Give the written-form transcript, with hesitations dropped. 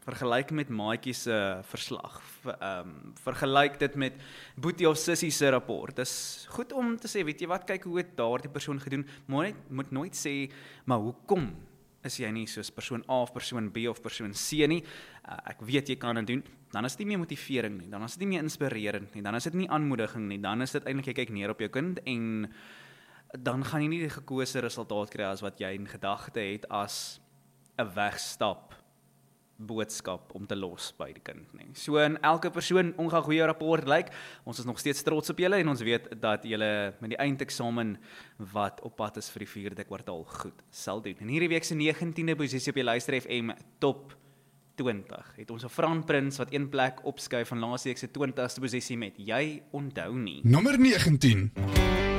vergelyk met maatjie se verslag, vergelyk dit met boetie of sussie se rapport. Dis goed om te sê, weet jy wat, kyk hoe het daardie persoon gedoen, maar moet nooit sê, maar hoekom is jy nie soos persoon A of persoon B of persoon C nie, ek weet jy kan dit doen, dan is dit nie meer motivering nie, dan is dit nie meer inspirerend nie, dan is dit nie aanmoediging nie, dan is dit eintlik jy kyk neer op jou kind en dan gaan jy nie die gekose resultaat kry as wat jy in gedagte het as 'n wegstap boodskap om te los by die kind nie. So in elke persoon, ongeag hoe jou rapport lyk, ons is nog steeds trots op julle en ons weet dat julle met die eindeksamen wat op pad is vir die 4de kwartaal goed sal doen. En hierdie week se 19de posisie op die Luister FM top 20 het ons 'n Fran Prins wat een plek opskuif van laas week se 20ste posisie met Jy onthou nie. Nommer 19.